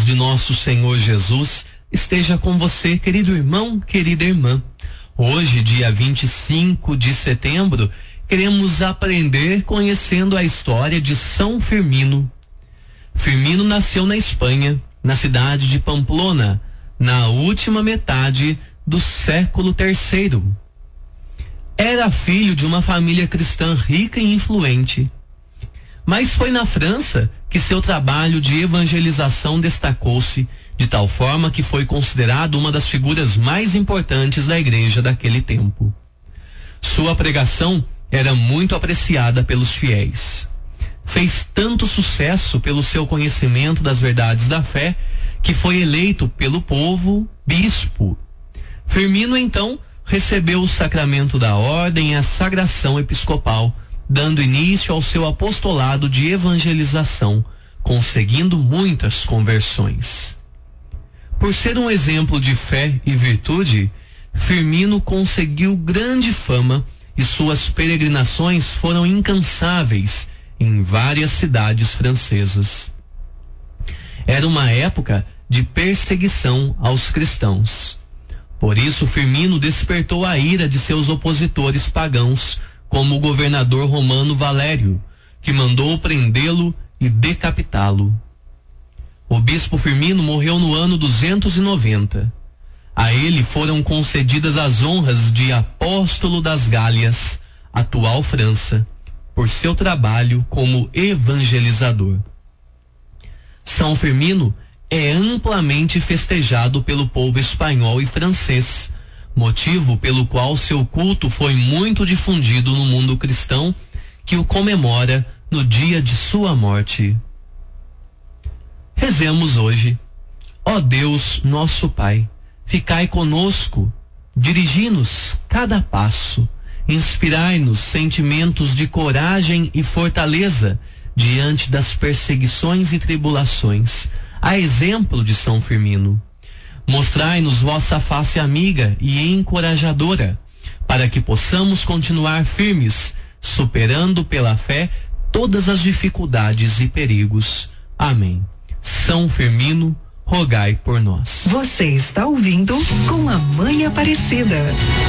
de nosso Senhor Jesus esteja com você, querido irmão, querida irmã. Hoje, dia 25 de setembro, queremos aprender conhecendo a história de São Firmino. Firmino nasceu na Espanha, na cidade de Pamplona, na última metade do século III. Era filho de uma família cristã rica e influente. Mas foi na França que seu trabalho de evangelização destacou-se, de tal forma que foi considerado uma das figuras mais importantes da igreja daquele tempo. Sua pregação era muito apreciada pelos fiéis. Fez tanto sucesso pelo seu conhecimento das verdades da fé, que foi eleito pelo povo bispo. Firmino, então, recebeu o sacramento da ordem e a sagração episcopal, dando início ao seu apostolado de evangelização, conseguindo muitas conversões. Por ser um exemplo de fé e virtude, Firmino conseguiu grande fama e suas peregrinações foram incansáveis em várias cidades francesas. Era uma época de perseguição aos cristãos. Por isso, Firmino despertou a ira de seus opositores pagãos, como o governador romano Valério, que mandou prendê-lo e decapitá-lo. O bispo Firmino morreu no ano 290. A ele foram concedidas as honras de apóstolo das Gálias, atual França, por seu trabalho como evangelizador. São Firmino é amplamente festejado pelo povo espanhol e francês, motivo pelo qual seu culto foi muito difundido no mundo cristão, que o comemora no dia de sua morte. Rezemos hoje. Ó Deus, nosso Pai, ficai conosco, dirigi-nos cada passo, inspirai-nos sentimentos de coragem e fortaleza diante das perseguições e tribulações, a exemplo de São Firmino. Mostrai-nos vossa face amiga e encorajadora, para que possamos continuar firmes, superando pela fé todas as dificuldades e perigos. Amém. São Firmino, rogai por nós. Você está ouvindo Com a Mãe Aparecida.